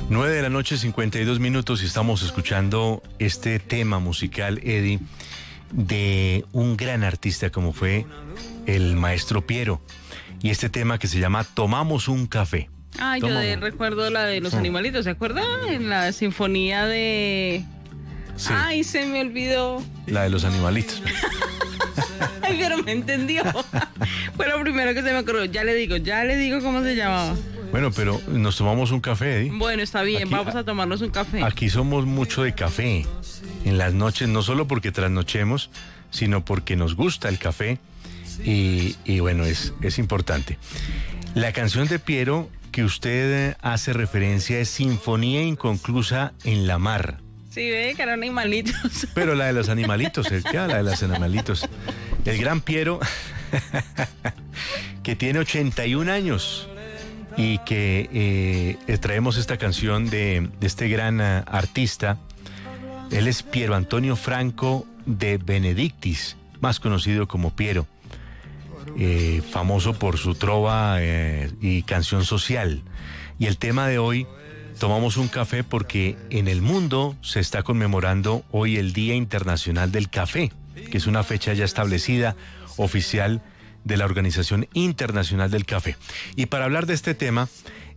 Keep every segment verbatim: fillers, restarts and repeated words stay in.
nueve de la noche, cincuenta y dos minutos, y estamos escuchando este tema musical, Eddie, de un gran artista como fue el maestro Piero. Y este tema que se llama Tomamos un café. Ah, yo de, recuerdo la de los oh. animalitos, ¿se acuerdan? En la sinfonía de... Sí. Ay, se me olvidó. La de los animalitos. Ay, pero me entendió. Fue lo primero que se me ocurrió. Ya le digo, ya le digo cómo se llamaba. Bueno, pero nos tomamos un café, Eddie. Bueno, está bien, aquí, vamos a tomarnos un café. Aquí somos mucho de café. En las noches, no solo porque trasnochemos, sino porque nos gusta el café. Y, y bueno, es, es importante. La canción de Piero que usted hace referencia es Sinfonía Inconclusa en la Mar. Sí, ve que eran animalitos. Pero la de los animalitos, ¿eh? ¿Qué? La de los animalitos. El gran Piero, que tiene ochenta y un años y que eh, traemos esta canción de, de este gran uh, artista. Él es Piero Antonio Franco de Benedictis, más conocido como Piero, eh, famoso por su trova eh, y canción social. Y el tema de hoy, tomamos un café porque en el mundo se está conmemorando hoy el Día Internacional del Café, que es una fecha ya establecida, oficial, de la Organización Internacional del Café. Y para hablar de este tema,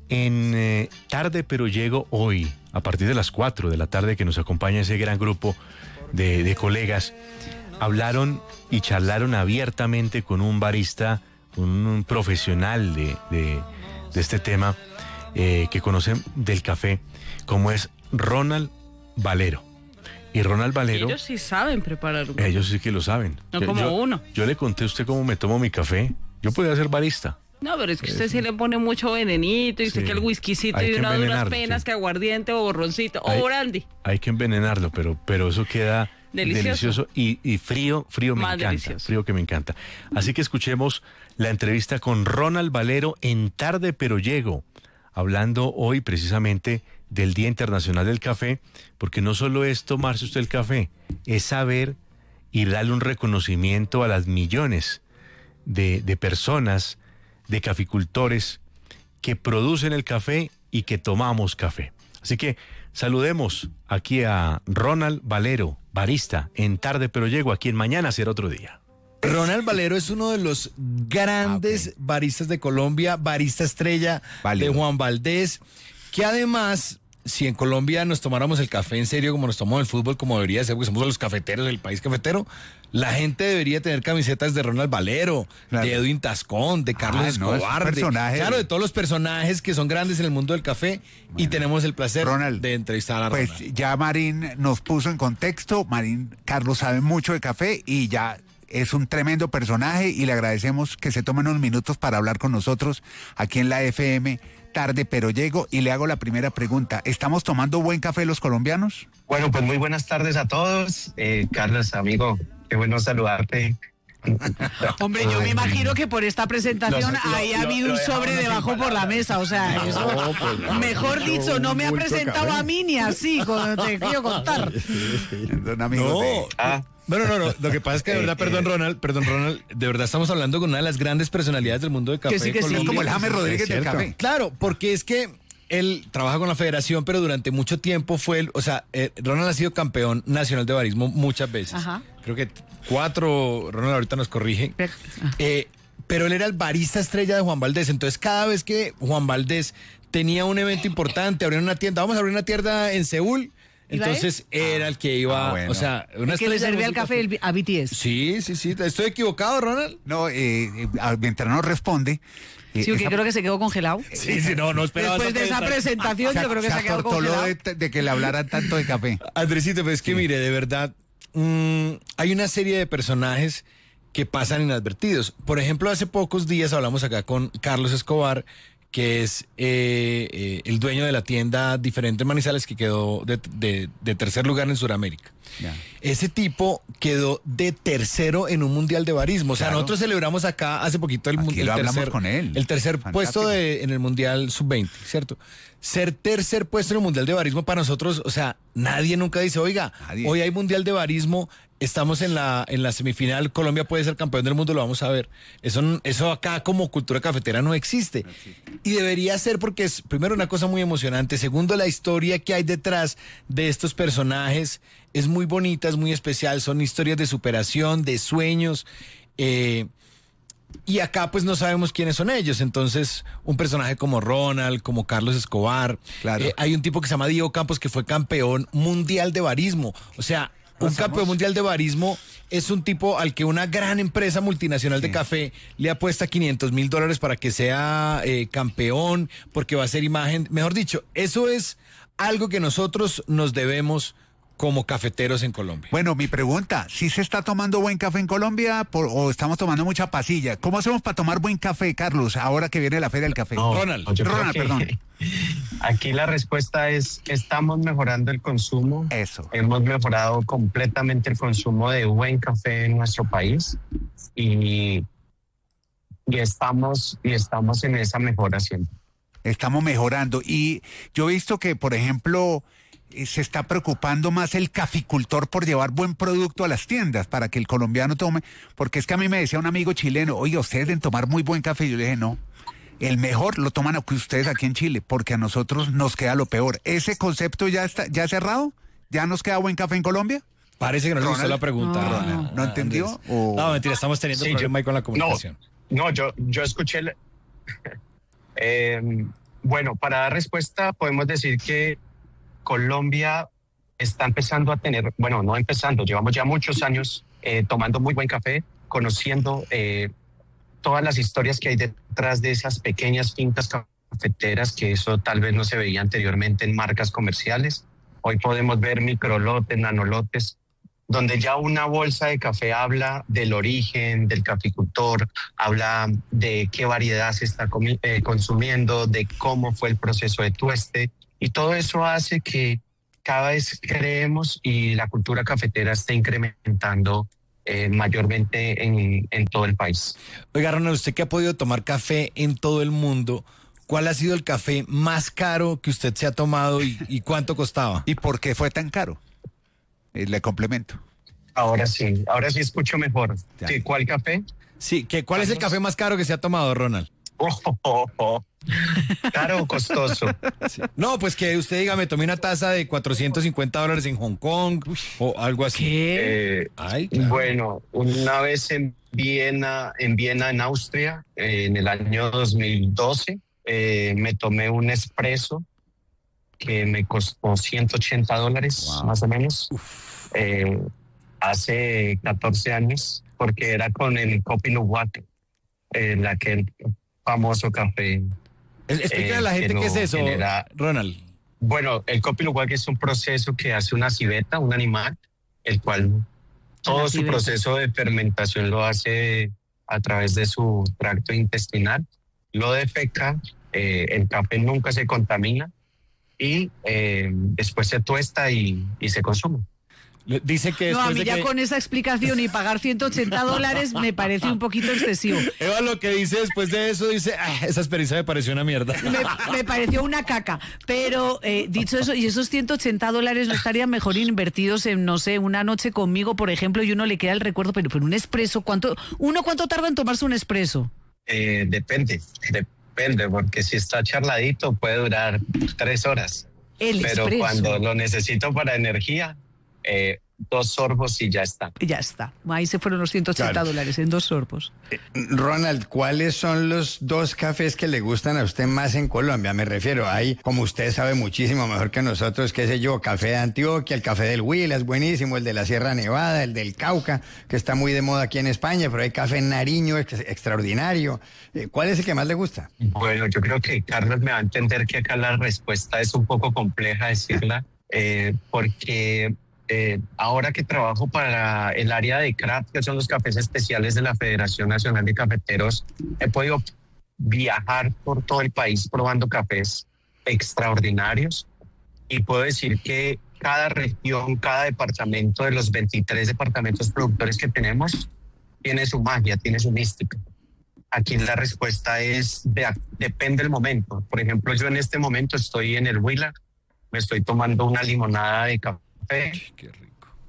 en eh, Tarde Pero Llego hoy, a partir de las cuatro de la tarde, que nos acompaña ese gran grupo de, de colegas, hablaron y charlaron abiertamente con un barista, un profesional de, de, de este tema, eh, que conocen del café, como es Ronald Valero. Y Ronald Valero... Ellos sí saben preparar un café. Ellos sí que lo saben. No yo, como yo, uno. Yo le conté a usted cómo me tomo mi café. Yo podía ser barista. No, pero es que usted sí, sí le pone mucho venenito y sí. sé que el whiskycito y una duras penas, sí. que aguardiente o borroncito hay, o brandy. Hay que envenenarlo, pero, pero eso queda delicioso, delicioso y, y frío, frío me Más encanta. Delicioso. Frío que me encanta. Así que escuchemos la entrevista con Ronald Valero en Tarde Pero Llego, hablando hoy precisamente del Día Internacional del Café, porque no solo es tomarse usted el café, es saber y darle un reconocimiento a las millones de, de personas, de caficultores que producen el café y que tomamos café. Así que saludemos aquí a Ronald Valero, barista en Tarde Pero Llego, aquí en Mañana Será Otro Día. Ronald Valero es uno de los grandes ah, okay. baristas de Colombia, barista estrella Valero. de Juan Valdez, que además, si en Colombia nos tomáramos el café en serio como nos tomamos el fútbol, como debería ser, porque somos los cafeteros del país cafetero, la gente debería tener camisetas de Ronald Valero, claro. de Edwin Tascón, de Carlos ah, Escobar, no, de, claro, de todos los personajes que son grandes en el mundo del café, bueno, y tenemos el placer Ronald, de entrevistar a pues Ronald. Ya Marín nos puso en contexto, Marín, Carlos sabe mucho de café y ya es un tremendo personaje y le agradecemos que se tomen unos minutos para hablar con nosotros aquí en la F M Tarde Pero Llego, y le hago la primera pregunta. ¿Estamos tomando buen café los colombianos? Bueno, pues muy buenas tardes a todos. Eh, Carlos, amigo, qué bueno saludarte. Hombre, yo me imagino que por esta presentación lo, ahí lo, ha habido lo, un sobre debajo por la mesa, o sea, eso, no, pues, no, mejor no, dicho, no me ha presentado a mí ni así, cuando te quiero contar. Don amigo no. de... ah. Bueno, no, no, lo que pasa es que de verdad, perdón Ronald, perdón Ronald, de verdad estamos hablando con una de las grandes personalidades del mundo del café. Que sí, que sí. Es como el James Rodríguez del café. Claro, porque es que él trabaja con la federación, pero durante mucho tiempo fue, el, o sea, eh, Ronald ha sido campeón nacional de barismo muchas veces. Ajá. Creo que cuatro, Ronald ahorita nos corrige. Eh, pero él era el barista estrella de Juan Valdez, entonces cada vez que Juan Valdez tenía un evento importante, abrieron una tienda, vamos a abrir una tienda en Seúl, entonces era el que iba, ah, bueno. o sea, una el que le servía el café el, a B T S. Sí, sí, sí. ¿Estoy equivocado, Ronald? No, eh, mientras no responde. Eh, sí, porque esa... creo que se quedó congelado. Sí, sí, no, no esperaba. Después de esa presentación, yo creo que se, se quedó congelado. De, de que le hablaran tanto de café. Andresito, pues es que sí. mire, de verdad, mmm, hay una serie de personajes que pasan inadvertidos. Por ejemplo, hace pocos días hablamos acá con Carlos Escobar, que es eh, eh, el dueño de la tienda Diferente Manizales, que quedó de, de, de tercer lugar en Sudamérica. Yeah. Ese tipo quedó de tercero en un mundial de barismo. O sea, claro. nosotros celebramos acá hace poquito el, Aquí el lo tercer, hablamos con él. el tercer Fantástico. puesto de, en el mundial sub veinte, ¿cierto? Ser tercer puesto en el mundial de barismo para nosotros, o sea, nadie nunca dice, oiga, nadie. hoy hay mundial de barismo estamos en la, en la semifinal, Colombia puede ser campeón del mundo, lo vamos a ver. Eso, eso acá como cultura cafetera no existe. no existe. Y debería ser porque es, primero, una cosa muy emocionante. Segundo, la historia que hay detrás de estos personajes es muy bonita, es muy especial. Son historias de superación, de sueños. Eh, y acá pues no sabemos quiénes son ellos. Entonces, un personaje como Ronald, como Carlos Escobar. Claro. Eh, hay un tipo que se llama Diego Campos que fue campeón mundial de barismo. O sea... Un campeón mundial de barismo es un tipo al que una gran empresa multinacional sí. de café le apuesta quinientos mil dólares para que sea eh, campeón, porque va a ser imagen. Mejor dicho, eso es algo que nosotros nos debemos como cafeteros en Colombia. Bueno, mi pregunta, ¿sí se está tomando buen café en Colombia por, o estamos tomando mucha pasilla? ¿Cómo hacemos para tomar buen café, Carlos, ahora que viene la Feria del Café? No, Ronald, Ronald, perdón. Aquí la respuesta es, estamos mejorando el consumo. Eso. Hemos mejorado completamente el consumo de buen café en nuestro país y, y, estamos, y estamos en esa mejora siempre. Estamos mejorando y yo he visto que, por ejemplo... se está preocupando más el caficultor por llevar buen producto a las tiendas para que el colombiano tome, porque es que a mí me decía un amigo chileno, oye, ustedes deben tomar muy buen café, y yo le dije, no, el mejor lo toman ustedes aquí en Chile, porque a nosotros nos queda lo peor. ¿Ese concepto ya está ya cerrado? ¿Ya nos queda buen café en Colombia? Parece que no le gustó la pregunta, no. Ronald. ¿No entendió? O... No, mentira, estamos teniendo sí, problema yo, ahí con la comunicación. No, no yo, yo escuché... El, eh, bueno, para dar respuesta podemos decir que Colombia está empezando a tener, bueno, no empezando, llevamos ya muchos años eh, tomando muy buen café, conociendo eh, todas las historias que hay detrás de esas pequeñas fincas cafeteras, que eso tal vez no se veía anteriormente en marcas comerciales. Hoy podemos ver microlotes, nanolotes, donde ya una bolsa de café habla del origen del caficultor, habla de qué variedad se está comi- eh, consumiendo, de cómo fue el proceso de tueste. Y todo eso hace que cada vez creemos y la cultura cafetera esté incrementando eh, mayormente en, en todo el país. Oiga, Ronald, usted que ha podido tomar café en todo el mundo, ¿cuál ha sido el café más caro que usted se ha tomado y, y cuánto costaba? ¿Y por qué fue tan caro? Eh, le complemento. Ahora sí, ahora sí escucho mejor. ¿Sí, ¿cuál café? Sí, ¿qué, ¿cuál es el café más caro que se ha tomado, Ronald? Oh, oh, oh, oh. ¿Caro o costoso? Sí. No, pues que usted diga, me tomé una taza de cuatrocientos cincuenta dólares en Hong Kong o algo así. ¿Qué? Eh, Ay, claro. Bueno, una vez en Viena, en Viena, en Austria, eh, en el año dos mil doce, eh, me tomé un espresso que me costó ciento ochenta dólares, wow. más o menos, eh, hace catorce años, porque era con el Kopi Luwak, en la que el famoso café. Explícale eh, a la gente qué es eso, genera... Ronald. Bueno, el Kopi Luwak es un proceso que hace una civeta, un animal, el cual todo su proceso de fermentación lo hace a través de su tracto intestinal, lo defeca, eh, el café nunca se contamina y eh, después se tuesta y, y se consume. Dice que no, a mí de ya que... con esa explicación y pagar ciento ochenta dólares me parece un poquito excesivo. Eva lo que dice después de eso, dice, ah, esa experiencia me pareció una mierda. Me, me pareció una caca, pero eh, dicho eso, y esos ciento ochenta dólares no estarían mejor invertidos en, no sé, una noche conmigo, por ejemplo, y uno le queda el recuerdo, pero, pero un espresso, ¿cuánto, uno cuánto tarda en tomarse un espresso? Eh, depende, depende, porque si está charladito puede durar tres horas. El pero espresso. Cuando lo necesito para energía, Eh, dos sorbos y ya está. Ya está. Ahí se fueron los ciento ochenta claro. dólares en dos sorbos. Eh, Ronald, ¿cuáles son los dos cafés que le gustan a usted más en Colombia? Me refiero, hay, como usted sabe muchísimo mejor que nosotros, qué sé yo, café de Antioquia, el café del Huila es buenísimo, el de la Sierra Nevada, el del Cauca, que está muy de moda aquí en España, pero hay café en Nariño ex extraordinario. Eh, ¿Cuál es el que más le gusta? Bueno, yo creo que Carlos me va a entender que acá la respuesta es un poco compleja decirla, eh, porque... Eh, ahora que trabajo para el área de craft, que son los cafés especiales de la Federación Nacional de Cafeteros, he podido viajar por todo el país probando cafés extraordinarios y puedo decir que cada región, cada departamento de los veintitrés departamentos productores que tenemos tiene su magia, tiene su mística. Aquí la respuesta es, de, depende del momento. Por ejemplo, yo en este momento estoy en el Huila, me estoy tomando una limonada de café. Qué rico.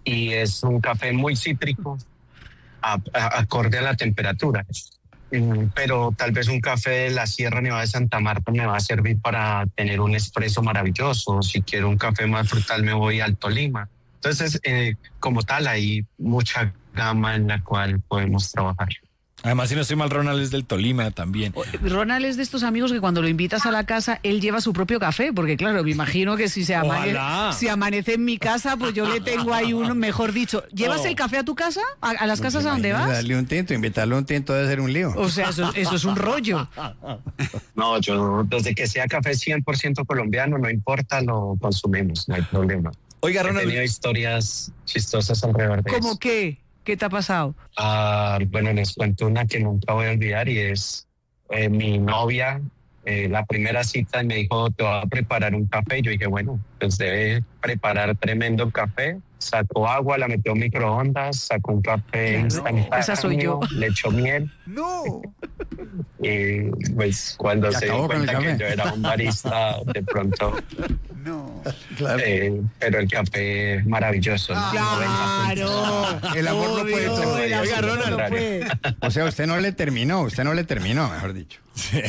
y es un café muy cítrico, a, a, acorde a la temperatura. Pero tal vez un café de la Sierra Nevada de Santa Marta me va a servir para tener un espresso maravilloso. Si quiero un café más frutal me voy al Tolima. Entonces, eh, como tal, hay mucha gama en la cual podemos trabajar. Además, si no estoy mal, Ronald es del Tolima también. Ronald es de estos amigos que cuando lo invitas a la casa, él lleva su propio café, porque claro, me imagino que si se amane si amanece en mi casa, pues yo le tengo ahí uno, mejor dicho. ¿Llevas oh. el café a tu casa? ¿A, a las casas a donde vas? Darle un tinto, invitarle un tinto debe ser un lío. O sea, eso, eso es un rollo. No, yo desde que sea café cien por ciento colombiano, no importa, lo consumimos, no hay problema. Oiga, Ronald. He tenido historias chistosas alrededor de eso. ¿Cómo qué? ¿Qué te ha pasado? Uh, bueno, les cuento una que nunca voy a olvidar y es eh, mi novia, eh, la primera cita, y me dijo, te voy a preparar un café. Yo dije, bueno, pues debe preparar tremendo café. Sacó agua, la metió en microondas, sacó un café instantáneo. Esa soy yo. Le echó miel. ¡No! Y pues cuando se dio cuenta que yo era un barista, de pronto... No, claro. Eh, pero el café es maravilloso. Ah, claro. El amor no puede todo. Oiga, Ronald, no puede. O sea, usted no le terminó, usted no le terminó, mejor dicho. Sí.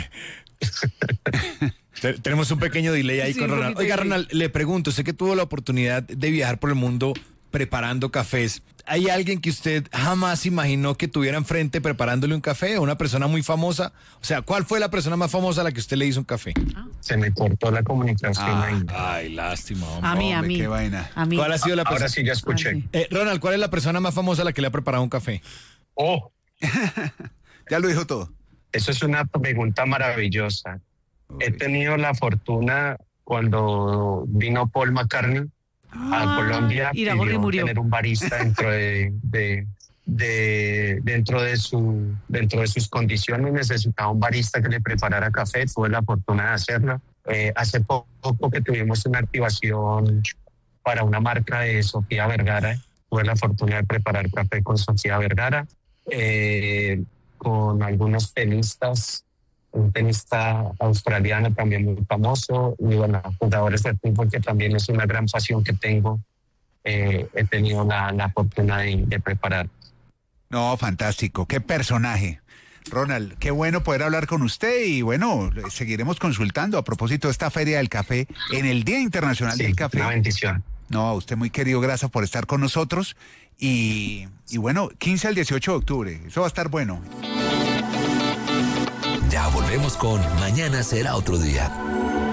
Tenemos un pequeño delay ahí sí, con Ronald. Oiga, Ronald, le pregunto, sé que tuvo la oportunidad de viajar por el mundo preparando cafés. ¿Hay alguien que usted jamás imaginó que tuviera enfrente preparándole un café? ¿Una persona muy famosa? O sea, ¿cuál fue la persona más famosa a la que usted le hizo un café? Se me cortó la comunicación. Ah, ay, lástima, hombre. A mí, a mí. Qué vaina. A mí. ¿Cuál ha sido la persona? Ahora sí ya escuché. Ay, sí. eh, Ronald, ¿cuál es la persona más famosa a la que le ha preparado un café? Oh. Ya lo dijo todo. Eso es una pregunta maravillosa. Uy. He tenido la fortuna cuando vino Paul McCartney a Colombia y murió. Tener un barista dentro de, de, de dentro de su dentro de sus condiciones. Necesitaba un barista que le preparara café. Tuve la fortuna de hacerlo. Eh, hace poco que tuvimos una activación para una marca de Sofía Vergara. Tuve la fortuna de preparar café con Sofía Vergara, eh, con algunos tenistas, un tenista australiano también muy famoso, y bueno, jugadores de fútbol, que también es una gran pasión que tengo. Eh, he tenido la, la fortuna de, de preparar. No, fantástico, qué personaje. Ronald, qué bueno poder hablar con usted y bueno, seguiremos consultando a propósito de esta Feria del Café en el Día Internacional sí, del Café. Una bendición. No, usted muy querido, gracias por estar con nosotros y, y bueno, quince al dieciocho de octubre, eso va a estar bueno. Ya volvemos con Mañana será otro día.